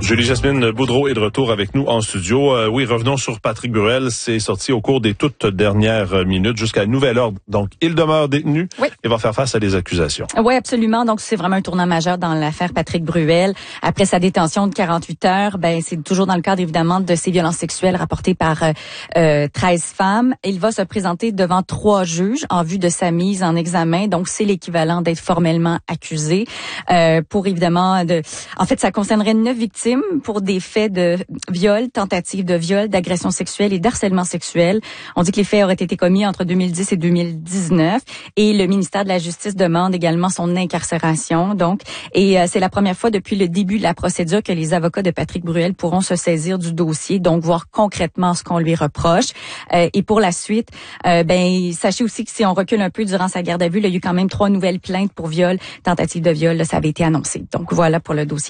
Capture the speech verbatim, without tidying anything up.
Julie-Jasmine Boudreau est de retour avec nous en studio. Euh, oui, revenons sur Patrick Bruel. C'est sorti au cours des toutes dernières minutes jusqu'à nouvel ordre. Donc, il demeure détenu oui. et va faire face à des accusations. Oui, absolument. Donc, c'est vraiment un tournant majeur dans l'affaire Patrick Bruel. Après sa détention de quarante-huit heures, ben c'est toujours dans le cadre, évidemment, de ces violences sexuelles rapportées par euh, treize femmes. Il va se présenter devant trois juges en vue de sa mise en examen. Donc, c'est l'équivalent d'être formellement accusé. Euh, pour, évidemment, de... En fait, ça concernerait neuf victimes pour des faits de viol, tentative de viol, d'agression sexuelle et d'harcèlement sexuel. On dit que les faits auraient été commis entre deux mille dix et deux mille dix-neuf et le ministère de la Justice demande également son incarcération. Donc, et euh, c'est la première fois depuis le début de la procédure que les avocats de Patrick Bruel pourront se saisir du dossier, donc voir concrètement ce qu'on lui reproche. Euh, et pour la suite, euh, ben sachez aussi que si on recule un peu durant sa garde à vue, là, il y a eu quand même trois nouvelles plaintes pour viol, tentative de viol, là, ça avait été annoncé. Donc voilà pour le dossier.